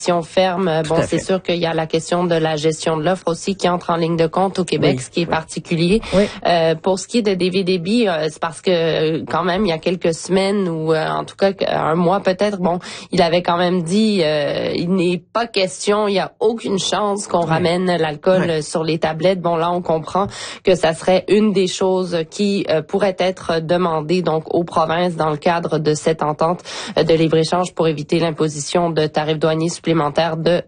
ferme. Bon, c'est sûr qu'il y a la question de la gestion de l'offre aussi qui entre en ligne de compte au Québec, ce qui est particulier. Oui. Pour ce qui est de David Eby, c'est parce que quand même il y a quelques semaines ou en tout cas un mois peut-être, bon, il avait quand même dit il n'est pas question, il y a aucune chance qu'on ramène l'alcool sur les tablettes. Bon, là on comprend que ça serait une des choses qui pourrait être demandée donc aux provinces dans le cadre de cette entente de libre-échange pour éviter l'imposition de tarifs douaniers supplémentaires de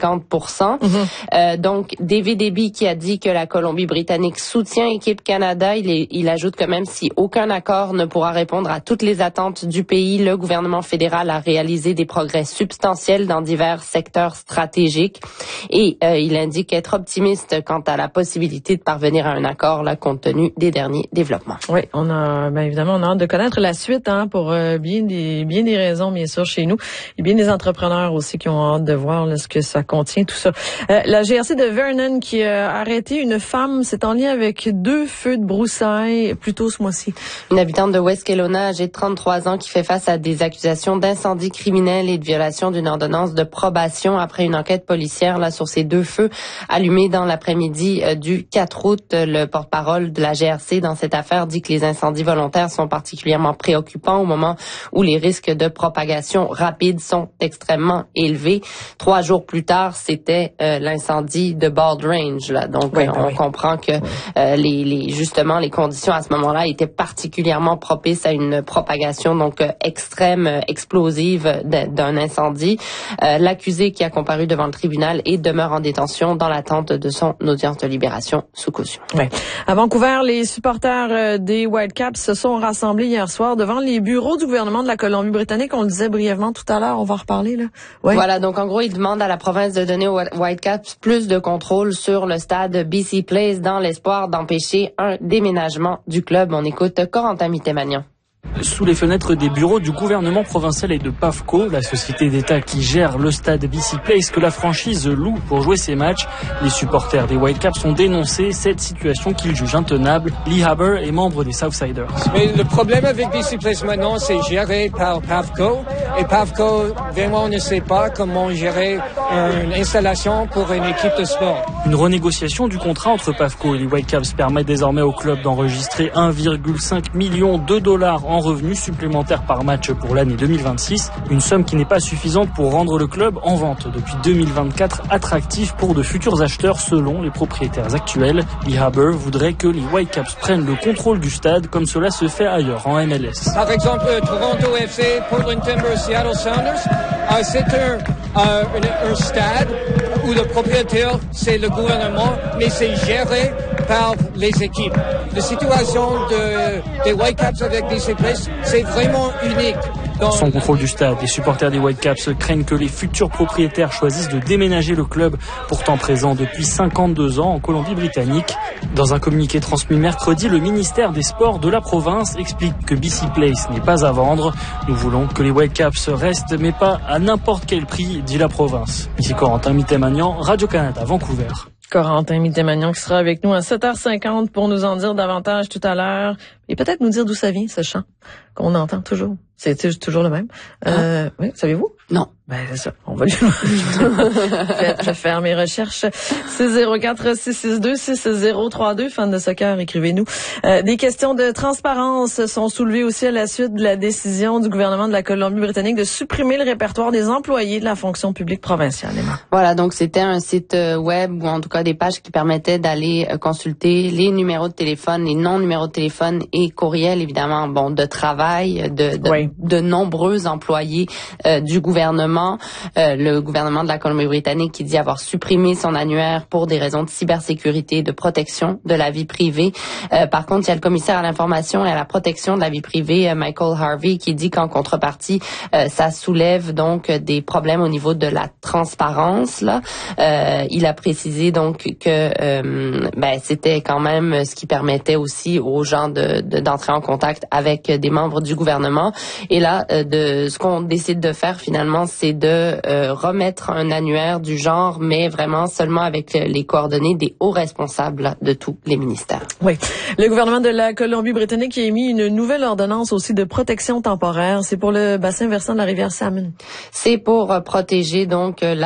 50%. Donc, David Eby qui a dit que la Colombie-Britannique soutient Équipe Canada. Il ajoute que même si aucun accord ne pourra répondre à toutes les attentes du pays, le gouvernement fédéral a réalisé des progrès substantiels dans divers secteurs stratégiques. Et il indique être optimiste quant à la possibilité de parvenir à un accord là, compte tenu des derniers développements. Oui, on a évidemment on a hâte de connaître la suite pour bien des raisons bien sûr chez nous et bien des entrepreneurs aussi qui ont hâte de voir là, ce que ça contient, tout ça. La GRC de Vernon qui a arrêté une femme, c'est en lien avec 2 feux de broussailles plus tôt ce mois-ci. Une habitante de West Kelowna, âgée de 33 ans, qui fait face à des accusations d'incendie criminel et de violation d'une ordonnance de probation après une enquête policière là sur ces 2 feux allumés dans l'après-midi du 4 août. Le porte-parole de la GRC dans cette affaire dit que les incendies volontaires sont particulièrement préoccupants au moment où les risques de propagation rapide sont extrêmement élevés. 3 jours plus tard, c'était l'incendie de Bald Range. Là. Donc, on comprend que justement les conditions à ce moment-là étaient particulièrement propices à une propagation donc extrême, explosive d'un incendie. L'accusé qui a comparu devant le tribunal et demeure en détention dans l'attente de son audience de libération sous caution. Ouais. À Vancouver, les supporters des Whitecaps se sont rassemblés hier soir devant les bureaux du gouvernement de la Colombie-Britannique. On le disait brièvement tout à l'heure, on va en reparler là. Ouais. Voilà, donc en gros, ils demandent à la province de donner aux Whitecaps plus de contrôle sur le stade BC Place dans l'espoir d'empêcher un déménagement du club. On écoute Corentin Mitté-Magnan. Sous les fenêtres des bureaux du gouvernement provincial et de PAFCO, la société d'État qui gère le stade BC Place que la franchise loue pour jouer ses matchs, les supporters des Whitecaps ont dénoncé cette situation qu'ils jugent intenable. Lee Haber est membre des Southsiders. Mais le problème avec BC Place maintenant, c'est géré par PAFCO. Et PAFCO, vraiment, ne sait pas comment gérer une installation pour une équipe de sport. Une renégociation du contrat entre PAFCO et les Whitecaps permet désormais au club d'enregistrer 1,5 million de dollars en revenus supplémentaires par match pour l'année 2026, une somme qui n'est pas suffisante pour rendre le club en vente depuis 2024 attractif pour de futurs acheteurs selon les propriétaires actuels. Lee Haber voudrait que les Whitecaps prennent le contrôle du stade comme cela se fait ailleurs en MLS. Par exemple, Toronto FC, Portland Timbers, Seattle Sounders, c'est un stade où le propriétaire c'est le gouvernement, mais c'est géré par les équipes. La situation des Whitecaps avec BC Place, c'est vraiment unique. Sans contrôle du stade, les supporters des Whitecaps craignent que les futurs propriétaires choisissent de déménager le club, pourtant présent depuis 52 ans en Colombie-Britannique. Dans un communiqué transmis mercredi, le ministère des Sports de la province explique que BC Place n'est pas à vendre. Nous voulons que les Whitecaps restent, mais pas à n'importe quel prix, dit la province. Ici Corentin Mitté-Magnan, Radio-Canada, Vancouver. Corentin Mitté-Magnan qui sera avec nous à 7h50 pour nous en dire davantage tout à l'heure et peut-être nous dire d'où ça vient ce chant qu'on entend toujours. C'est toujours le même. Oui, savez-vous? Non. Ben c'est ça. On va lui. Je vais faire mes recherches. 604-662-6032. Fans de soccer, écrivez-nous. Des questions de transparence sont soulevées aussi à la suite de la décision du gouvernement de la Colombie-Britannique de supprimer le répertoire des employés de la fonction publique provinciale. Voilà, donc c'était un site web ou en tout cas des pages qui permettaient d'aller consulter les numéros de téléphone, les non-numéros de téléphone et courriels évidemment, bon, de travail de nombreux employés du gouvernement. Le gouvernement de la Colombie-Britannique qui dit avoir supprimé son annuaire pour des raisons de cybersécurité et de protection de la vie privée. Par contre, il y a le commissaire à l'information et à la protection de la vie privée, Michael Harvey, qui dit qu'en contrepartie, ça soulève donc des problèmes au niveau de la transparence. Là, il a précisé donc que c'était quand même ce qui permettait aussi aux gens d'entrer en contact avec des membres du gouvernement. Et là, ce qu'on décide de faire finalement, c'est de remettre un annuaire du genre, mais vraiment seulement avec les coordonnées des hauts responsables de tous les ministères. Oui. Le gouvernement de la Colombie-Britannique a émis une nouvelle ordonnance aussi de protection temporaire. C'est pour le bassin versant de la rivière Salmon. C'est pour protéger donc